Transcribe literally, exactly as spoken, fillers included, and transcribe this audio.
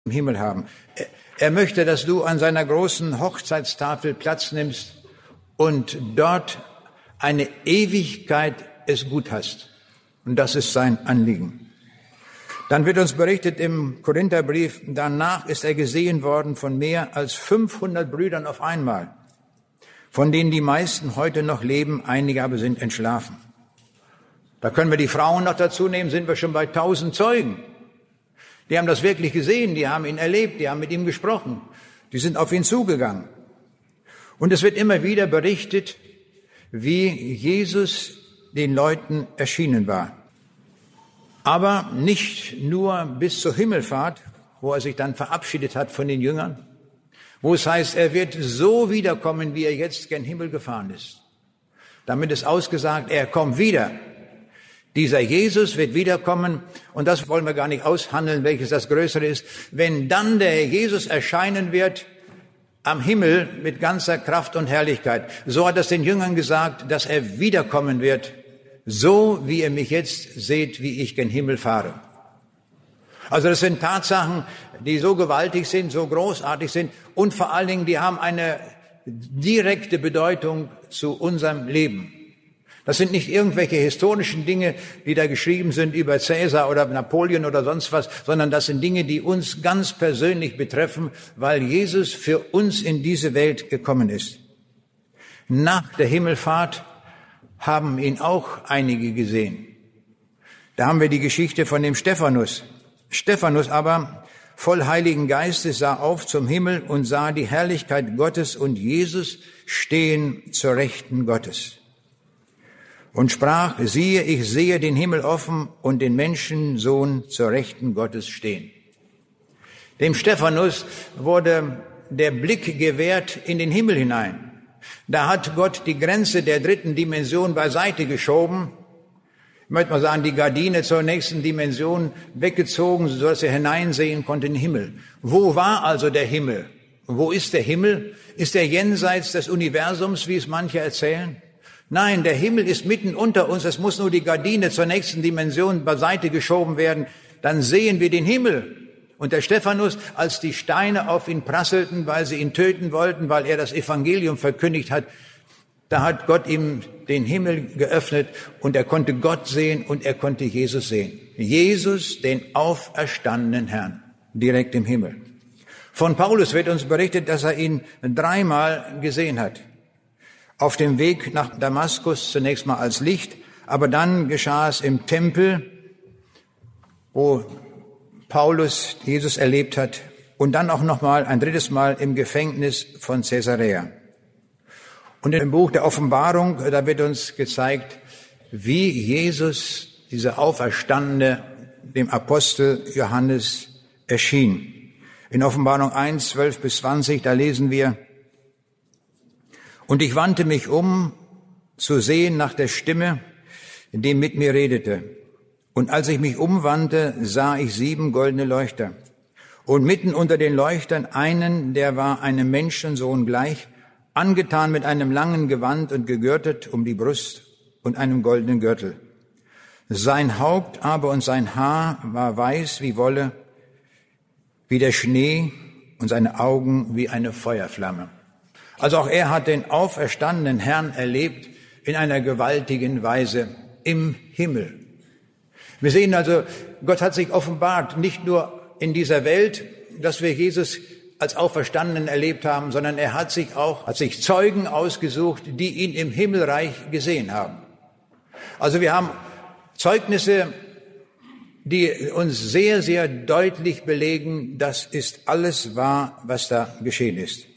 im Himmel haben. Er möchte, dass du an seiner großen Hochzeitstafel Platz nimmst und dort eine Ewigkeit es gut hast. Und das ist sein Anliegen. Dann wird uns berichtet im Korintherbrief, danach ist er gesehen worden von mehr als fünfhundert Brüdern auf einmal, von denen die meisten heute noch leben, einige aber sind entschlafen. Da können wir die Frauen noch dazu nehmen, sind wir schon bei tausend Zeugen. Die haben das wirklich gesehen, die haben ihn erlebt, die haben mit ihm gesprochen, die sind auf ihn zugegangen. Und es wird immer wieder berichtet, wie Jesus den Leuten erschienen war. Aber nicht nur bis zur Himmelfahrt, wo er sich dann verabschiedet hat von den Jüngern, wo es heißt, er wird so wiederkommen, wie er jetzt gen Himmel gefahren ist. Damit ist ausgesagt, er kommt wieder. Dieser Jesus wird wiederkommen, und das wollen wir gar nicht aushandeln, welches das Größere ist. Wenn dann der Jesus erscheinen wird am Himmel mit ganzer Kraft und Herrlichkeit, so hat es den Jüngern gesagt, dass er wiederkommen wird, so wie ihr mich jetzt seht, wie ich gen Himmel fahre. Also das sind Tatsachen, die so gewaltig sind, so großartig sind und vor allen Dingen, die haben eine direkte Bedeutung zu unserem Leben. Das sind nicht irgendwelche historischen Dinge, die da geschrieben sind über Cäsar oder Napoleon oder sonst was, sondern das sind Dinge, die uns ganz persönlich betreffen, weil Jesus für uns in diese Welt gekommen ist. Nach der Himmelfahrt haben ihn auch einige gesehen. Da haben wir die Geschichte von dem Stephanus. Stephanus aber, voll Heiligen Geistes, sah auf zum Himmel und sah die Herrlichkeit Gottes und Jesus stehen zur Rechten Gottes. Und sprach, siehe, ich sehe den Himmel offen und den Menschensohn zur Rechten Gottes stehen. Dem Stephanus wurde der Blick gewährt in den Himmel hinein. Da hat Gott die Grenze der dritten Dimension beiseite geschoben. Ich möchte mal sagen, die Gardine zur nächsten Dimension weggezogen, sodass er hineinsehen konnte in den Himmel. Wo war also der Himmel? Wo ist der Himmel? Ist er jenseits des Universums, wie es manche erzählen? Nein, der Himmel ist mitten unter uns. Es muss nur die Gardine zur nächsten Dimension beiseite geschoben werden. Dann sehen wir den Himmel. Und der Stephanus, als die Steine auf ihn prasselten, weil sie ihn töten wollten, weil er das Evangelium verkündigt hat, da hat Gott ihm den Himmel geöffnet und er konnte Gott sehen und er konnte Jesus sehen. Jesus, den auferstandenen Herrn, direkt im Himmel. Von Paulus wird uns berichtet, dass er ihn dreimal gesehen hat. Auf dem Weg nach Damaskus zunächst mal als Licht, aber dann geschah es im Tempel, wo Paulus Jesus erlebt hat, und dann auch noch mal ein drittes Mal im Gefängnis von Caesarea. Und im Buch der Offenbarung, da wird uns gezeigt, wie Jesus, dieser Auferstandene, dem Apostel Johannes erschien. In Offenbarung eins, zwölf bis zwanzig, da lesen wir, und ich wandte mich um, zu sehen nach der Stimme, die mit mir redete. Und als ich mich umwandte, sah ich sieben goldene Leuchter. Und mitten unter den Leuchtern einen, der war einem Menschensohn gleich, angetan mit einem langen Gewand und gegürtet um die Brust und einem goldenen Gürtel. Sein Haupt aber und sein Haar war weiß wie Wolle, wie der Schnee, und seine Augen wie eine Feuerflamme. Also auch er hat den auferstandenen Herrn erlebt in einer gewaltigen Weise im Himmel. Wir sehen also, Gott hat sich offenbart, nicht nur in dieser Welt, dass wir Jesus als Auferstandenen erlebt haben, sondern er hat sich auch, hat sich Zeugen ausgesucht, die ihn im Himmelreich gesehen haben. Also wir haben Zeugnisse, die uns sehr, sehr deutlich belegen, das ist alles wahr, was da geschehen ist.